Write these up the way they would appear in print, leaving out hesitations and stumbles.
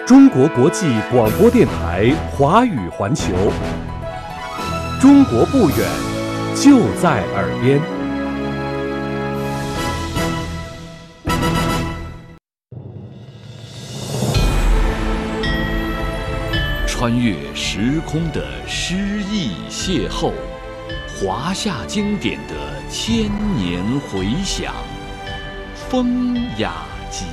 中国国际广播电台华语环球，中国不远，就在耳边。 穿越时空的诗意邂逅，华夏经典的千年回响，风雅集。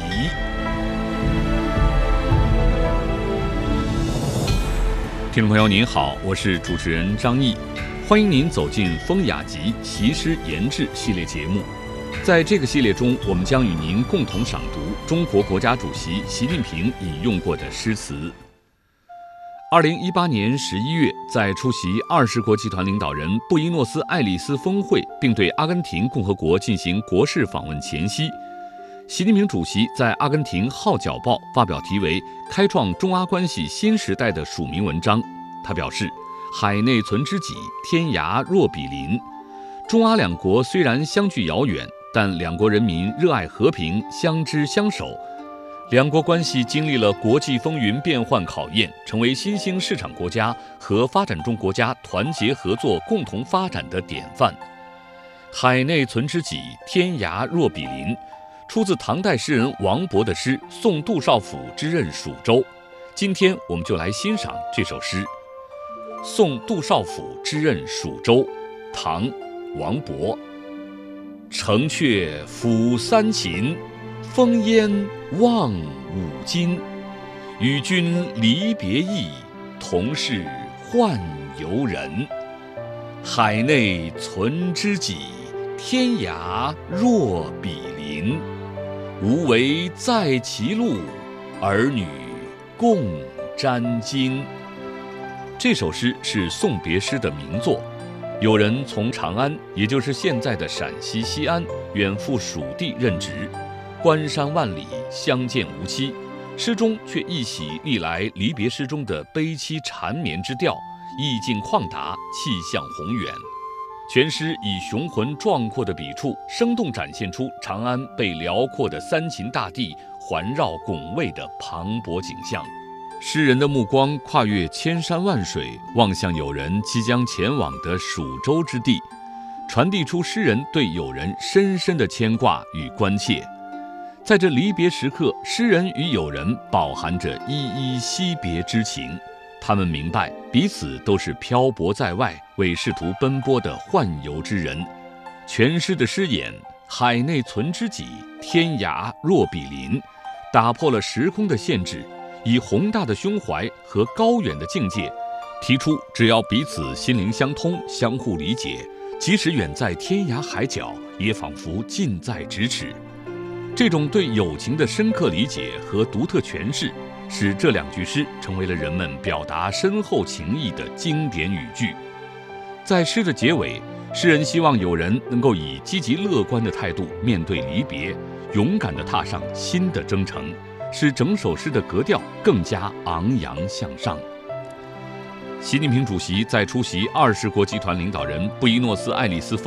听众朋友您好，我是主持人张毅，欢迎您走进风雅集习诗研制系列节目。在这个系列中，我们将与您共同赏读中国国家主席习近平引用过的诗词。2018年11月，在出席20国集团领导人布宜诺斯艾利斯峰会并对阿根廷共和国进行国事访问前夕，习近平主席在阿根廷《号角报》发表题为《开创中阿关系新时代》的署名文章。他表示，海内存知己，天涯若比邻。中阿两国虽然相距遥远，但两国人民热爱和平，相知相守。两国关系经历了国际风云变幻考验，成为新兴市场国家和发展中国家团结合作、共同发展的典范。海内存知己，天涯若比邻，出自唐代诗人王勃的诗《送杜少府之任蜀州》。今天我们就来欣赏这首诗《送杜少府之任蜀州》，唐·王勃。城阙辅三秦，烽烟望五津。与君离别意，同是宦游人。海内存知己，天涯若比邻。无为在歧路，儿女共沾巾。这首诗是送别诗的名作。有人从长安，也就是现在的陕西西安，远赴蜀地任职，关山万里，相见无期。诗中却一袭历来离别诗中的悲凄缠绵之调，意境旷达，气象宏远。全诗以雄浑壮阔的笔触，生动展现出长安被辽阔的三秦大地环绕拱卫的磅礴景象。诗人的目光跨越千山万水，望向友人即将前往的蜀州之地，传递出诗人对友人深深的牵挂与关切。在这离别时刻，诗人与友人饱含着依依惜别之情。他们明白彼此都是漂泊在外，为仕途奔波的宦游之人。全诗的诗眼海内存知己，天涯若比邻，打破了时空的限制，以宏大的胸怀和高远的境界，提出只要彼此心灵相通，相互理解，即使远在天涯海角，也仿佛近在咫尺。这种对友情的深刻理解和独特诠释，使这两句诗成为了人们表达深厚情谊的经典语句。在诗的结尾，诗人希望友人能够以积极乐观的态度面对离别，勇敢地踏上新的征程，使整首诗的格调更加昂扬向上。习近平主席在出席20国集团领导人布宜诺斯艾利斯峰